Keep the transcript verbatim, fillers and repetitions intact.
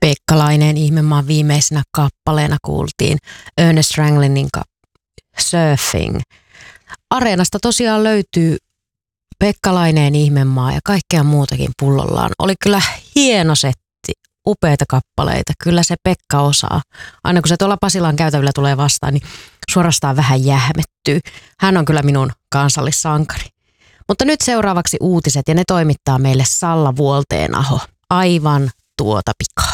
Pekka-Laineen ihmemaan viimeisenä kappaleena kuultiin Ernest Ranglinin ka- Surfing. Areenasta tosiaan löytyy Pekka-Laineen ihmemaa ja kaikkea muutakin pullollaan. Oli kyllä hieno setti, upeita kappaleita. Kyllä se Pekka osaa. Aina kun se tuolla Pasilan käytävillä tulee vastaan, niin suorastaan vähän jähmettyy. Hän on kyllä minun kansallissankari. Mutta nyt seuraavaksi uutiset ja ne toimittaa meille Salla Vuolteenaho. Aivan tuota pikaa.